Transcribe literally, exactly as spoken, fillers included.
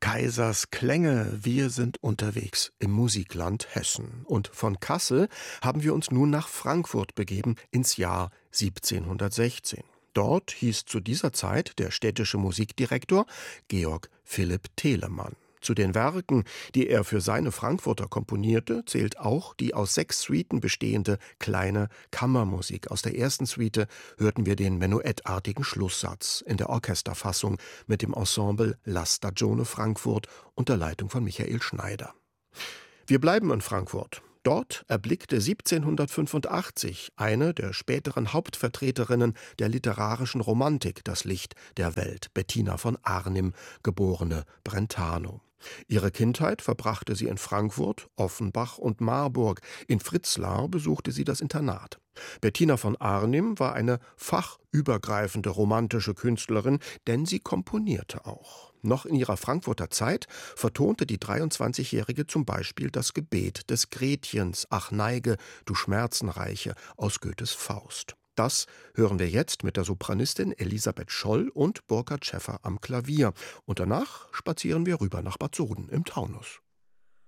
Kaisers Klänge, wir sind unterwegs im Musikland Hessen. Und von Kassel haben wir uns nun nach Frankfurt begeben, ins Jahr siebzehnhundertsechzehn. Dort hieß zu dieser Zeit der städtische Musikdirektor Georg Philipp Telemann. Zu den Werken, die er für seine Frankfurter komponierte, zählt auch die aus sechs Suiten bestehende kleine Kammermusik. Aus der ersten Suite hörten wir den menuettartigen Schlusssatz in der Orchesterfassung mit dem Ensemble La Stagione Frankfurt unter Leitung von Michael Schneider. Wir bleiben in Frankfurt. Dort erblickte siebzehnhundertfünfundachtzig eine der späteren Hauptvertreterinnen der literarischen Romantik das Licht der Welt, Bettina von Arnim, geborene Brentano. Ihre Kindheit verbrachte sie in Frankfurt, Offenbach und Marburg. In Fritzlar besuchte sie das Internat. Bettina von Arnim war eine fachübergreifende romantische Künstlerin, denn sie komponierte auch. Noch in ihrer Frankfurter Zeit vertonte die dreiundzwanzigjährige zum Beispiel das Gebet des Gretchens, »Ach neige, du Schmerzenreiche« aus Goethes Faust. Das hören wir jetzt mit der Sopranistin Elisabeth Scholl und Burkhard Schäffer am Klavier. Und danach spazieren wir rüber nach Bad Soden im Taunus.